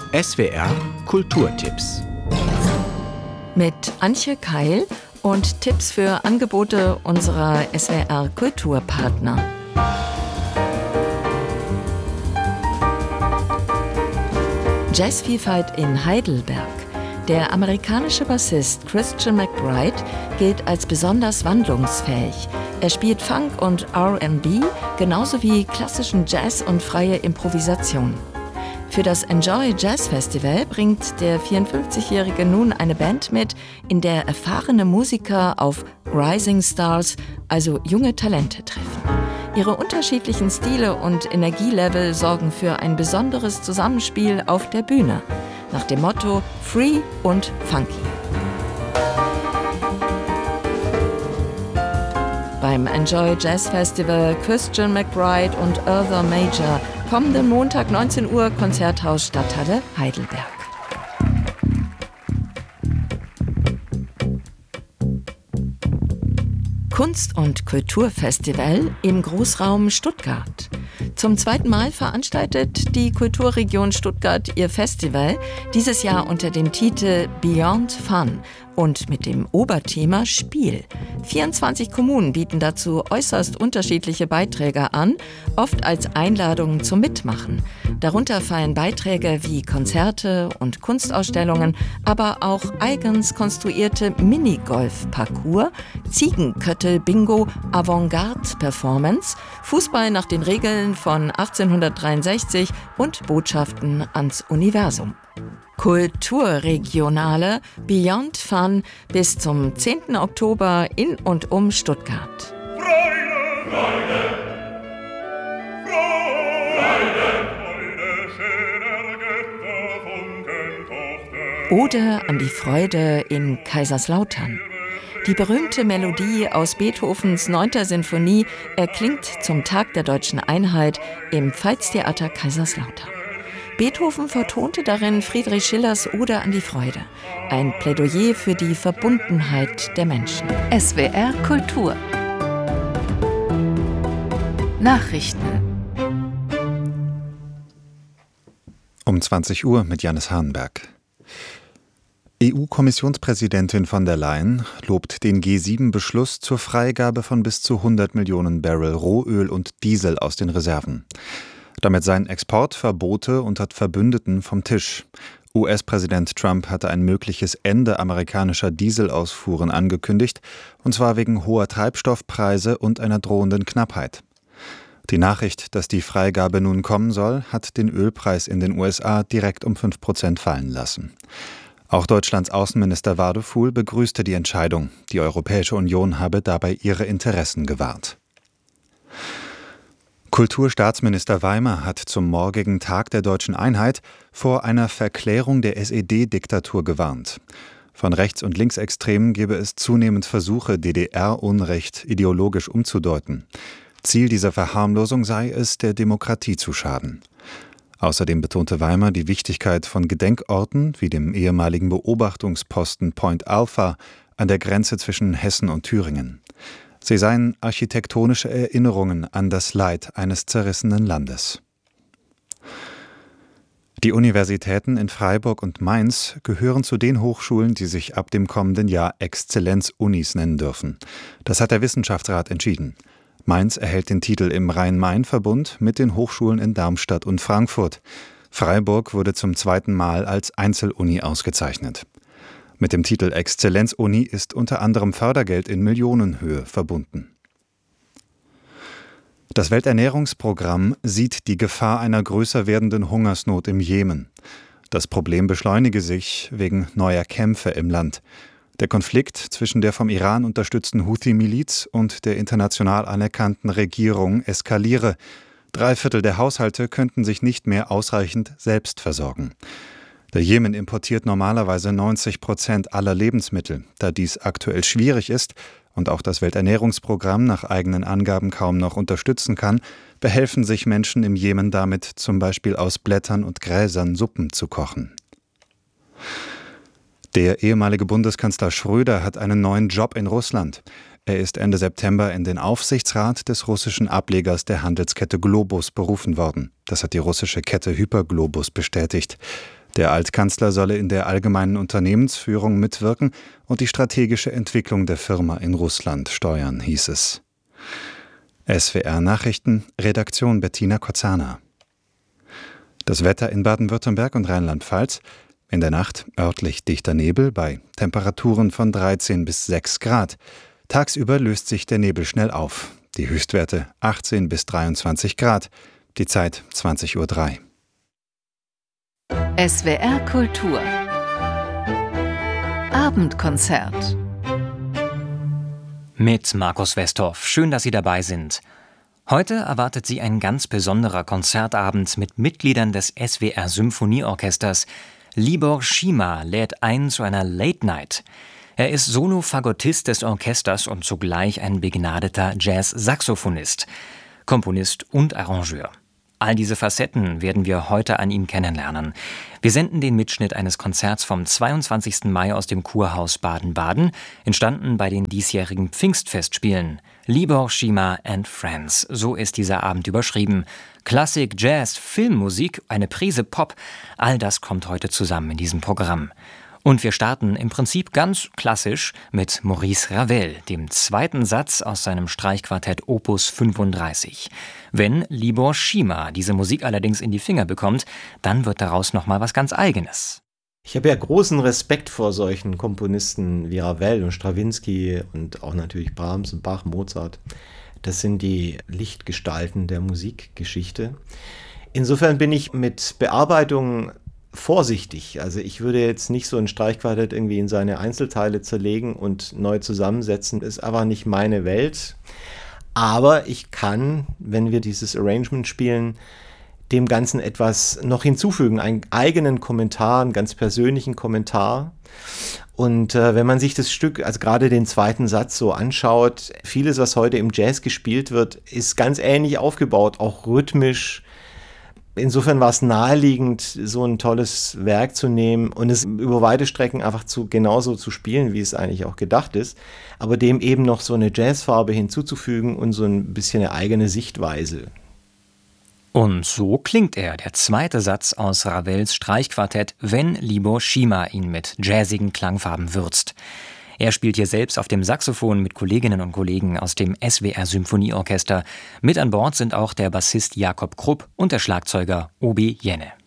SWR Kulturtipps. Mit Antje Keil und Tipps für Angebote unserer SWR Kulturpartner. Jazzvielfalt in Heidelberg. Der amerikanische Bassist Christian McBride gilt als besonders wandlungsfähig. Er spielt Funk und R&B, genauso wie klassischen Jazz und freie Improvisation. Für das Enjoy Jazz Festival bringt der 54-Jährige nun eine Band mit, in der erfahrene Musiker auf Rising Stars, also junge Talente, treffen. Ihre unterschiedlichen Stile und Energielevel sorgen für ein besonderes Zusammenspiel auf der Bühne. Nach dem Motto Free und Funky. Beim Enjoy Jazz Festival Christian McBride und Other Major, kommenden Montag 19 Uhr, Konzerthaus Stadthalle Heidelberg. Kunst- und Kulturfestival im Großraum Stuttgart. Zum zweiten Mal veranstaltet die Kulturregion Stuttgart ihr Festival, dieses Jahr unter dem Titel Beyond Fun und mit dem Oberthema Spiel. 24 Kommunen bieten dazu äußerst unterschiedliche Beiträge an, oft als Einladungen zum Mitmachen. Darunter fallen Beiträge wie Konzerte und Kunstausstellungen, aber auch eigens konstruierte Minigolf-Parcours, Ziegenköttel-Bingo, Avantgarde-Performance, Fußball nach den Regeln von 1863 und Botschaften ans Universum. Kulturregionale Beyond Fun bis zum 10. Oktober in und um Stuttgart. Freude, Freude, Freude, Ode an die Freude in Kaiserslautern. Die berühmte Melodie aus Beethovens 9. Sinfonie erklingt zum Tag der deutschen Einheit im Pfalztheater Kaiserslautern. Beethoven vertonte darin Friedrich Schillers Ode an die Freude. Ein Plädoyer für die Verbundenheit der Menschen. SWR Kultur. Nachrichten. Um 20 Uhr mit Jannis Hahnberg. EU-Kommissionspräsidentin von der Leyen lobt den G7-Beschluss zur Freigabe von bis zu 100 Millionen Barrel Rohöl und Diesel aus den Reserven. Damit seien Exportverbote unter Verbündeten vom Tisch. US-Präsident Trump hatte ein mögliches Ende amerikanischer Dieselausfuhren angekündigt, und zwar wegen hoher Treibstoffpreise und einer drohenden Knappheit. Die Nachricht, dass die Freigabe nun kommen soll, hat den Ölpreis in den USA direkt um 5% fallen lassen. Auch Deutschlands Außenminister Wadefuhl begrüßte die Entscheidung. Die Europäische Union habe dabei ihre Interessen gewahrt. Kulturstaatsminister Weimer hat zum morgigen Tag der deutschen Einheit vor einer Verklärung der SED-Diktatur gewarnt. Von Rechts- und Linksextremen gebe es zunehmend Versuche, DDR-Unrecht ideologisch umzudeuten. Ziel dieser Verharmlosung sei es, der Demokratie zu schaden. Außerdem betonte Weimer die Wichtigkeit von Gedenkorten wie dem ehemaligen Beobachtungsposten Point Alpha an der Grenze zwischen Hessen und Thüringen. Sie seien architektonische Erinnerungen an das Leid eines zerrissenen Landes. Die Universitäten in Freiburg und Mainz gehören zu den Hochschulen, die sich ab dem kommenden Jahr Exzellenz-Unis nennen dürfen. Das hat der Wissenschaftsrat entschieden. Mainz erhält den Titel im Rhein-Main-Verbund mit den Hochschulen in Darmstadt und Frankfurt. Freiburg wurde zum zweiten Mal als Einzeluni ausgezeichnet. Mit dem Titel Exzellenz-Uni ist unter anderem Fördergeld in Millionenhöhe verbunden. Das Welternährungsprogramm sieht die Gefahr einer größer werdenden Hungersnot im Jemen. Das Problem beschleunige sich wegen neuer Kämpfe im Land. Der Konflikt zwischen der vom Iran unterstützten Houthi-Miliz und der international anerkannten Regierung eskaliere. 3/4 der Haushalte könnten sich nicht mehr ausreichend selbst versorgen. Der Jemen importiert normalerweise 90% aller Lebensmittel. Da dies aktuell schwierig ist und auch das Welternährungsprogramm nach eigenen Angaben kaum noch unterstützen kann, behelfen sich Menschen im Jemen damit, zum Beispiel aus Blättern und Gräsern Suppen zu kochen. Der ehemalige Bundeskanzler Schröder hat einen neuen Job in Russland. Er ist Ende September in den Aufsichtsrat des russischen Ablegers der Handelskette Globus berufen worden. Das hat die russische Kette Hyperglobus bestätigt. Der Altkanzler solle in der allgemeinen Unternehmensführung mitwirken und die strategische Entwicklung der Firma in Russland steuern, hieß es. SWR Nachrichten, Redaktion Bettina Kozana. Das Wetter in Baden-Württemberg und Rheinland-Pfalz: In der Nacht örtlich dichter Nebel bei Temperaturen von 13 bis 6 Grad. Tagsüber löst sich der Nebel schnell auf. Die Höchstwerte 18 bis 23 Grad. Die Zeit 20:03 Uhr. SWR Kultur Abendkonzert mit Markus Westhoff. Schön, dass Sie dabei sind. Heute erwartet Sie ein ganz besonderer Konzertabend mit Mitgliedern des SWR Symphonieorchesters. Libor Šíma lädt ein zu einer Late Night. Er ist Solo-Fagottist des Orchesters und zugleich ein begnadeter Jazz-Saxophonist, Komponist und Arrangeur. All diese Facetten werden wir heute an ihm kennenlernen. Wir senden den Mitschnitt eines Konzerts vom 22. Mai aus dem Kurhaus Baden-Baden, entstanden bei den diesjährigen Pfingstfestspielen. Libor Šíma and Friends, so ist dieser Abend überschrieben. Klassik, Jazz, Filmmusik, eine Prise Pop, all das kommt heute zusammen in diesem Programm. Und wir starten im Prinzip ganz klassisch mit Maurice Ravel, dem zweiten Satz aus seinem Streichquartett Opus 35. Wenn Libor Šíma diese Musik allerdings in die Finger bekommt, dann wird daraus nochmal was ganz Eigenes. Ich habe ja großen Respekt vor solchen Komponisten wie Ravel und Strawinsky und auch natürlich Brahms und Bach, Mozart. Das sind die Lichtgestalten der Musikgeschichte. Insofern bin ich mit Bearbeitung vorsichtig. Also ich würde jetzt nicht so ein Streichquartett irgendwie in seine Einzelteile zerlegen und neu zusammensetzen. Ist aber nicht meine Welt. Aber ich kann, wenn wir dieses Arrangement spielen, dem Ganzen etwas noch hinzufügen, einen eigenen Kommentar, einen ganz persönlichen Kommentar. Und wenn man sich das Stück, also gerade den zweiten Satz so anschaut, vieles, was heute im Jazz gespielt wird, ist ganz ähnlich aufgebaut, auch rhythmisch. Insofern war es naheliegend, so ein tolles Werk zu nehmen und es über weite Strecken einfach genauso zu spielen, wie es eigentlich auch gedacht ist, aber dem eben noch so eine Jazzfarbe hinzuzufügen und so ein bisschen eine eigene Sichtweise. Und so klingt er, der zweite Satz aus Ravels Streichquartett, wenn Libor Šíma ihn mit jazzigen Klangfarben würzt. Er spielt hier selbst auf dem Saxophon mit Kolleginnen und Kollegen aus dem SWR Symphonieorchester. Mit an Bord sind auch der Bassist Jakob Krupp und der Schlagzeuger Obi Jenne.